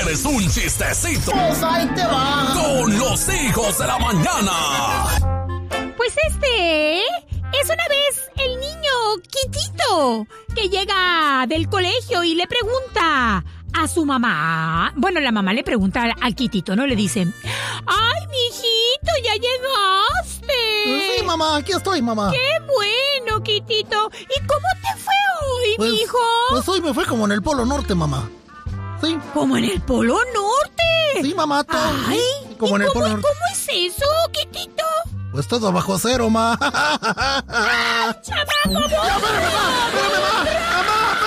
Échales un chistecito. Pues ahí te va. Con los hijos de la mañana. Pues es una vez el niño Quitito que llega del colegio y le pregunta a su mamá. Bueno, la mamá le pregunta al Quitito, ¿no? Le dice: ¡ay, mijito, ya llegaste! Sí, mamá, aquí estoy, mamá. ¡Qué bueno, Quitito! ¿Y cómo te fue hoy, mijo? Pues hoy me fue como en el Polo Norte, mamá. Sí. ¿Como en el Polo Norte? Sí, mamá, todo. ¡Ay! Sí, como en el Polo Norte. ¿Cómo es eso, Quitito? Pues todo bajo cero, ma. ¡Ay, chamaco! ¡Ya, espérame, mamá! ¡Espérame, mamá! ¡Mamá!